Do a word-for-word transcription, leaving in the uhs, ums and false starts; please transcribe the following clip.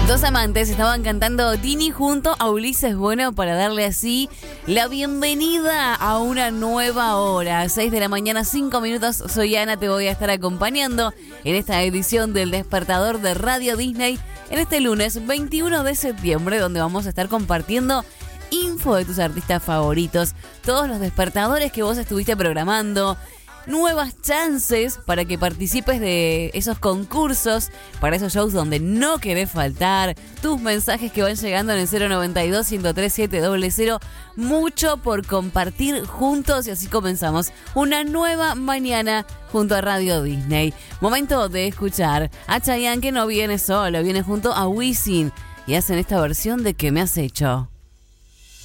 Dos amantes estaban cantando Tini junto a Ulises Bueno para darle así la bienvenida a una nueva hora. seis de la mañana, cinco minutos. Soy Ana, te voy a estar acompañando en esta edición del Despertador de Radio Disney en este lunes veintiuno de septiembre, donde vamos a estar compartiendo info de tus artistas favoritos, todos los despertadores que vos estuviste programando, nuevas chances para que participes de esos concursos, para esos shows donde no querés faltar, tus mensajes que van llegando en el cero noventa y dos, ciento tres, siete cero cero, mucho por compartir juntos y así comenzamos una nueva mañana junto a Radio Disney. Momento de escuchar a Chayanne, que no viene solo, viene junto a Wisin y hacen esta versión de ¿Qué me has hecho?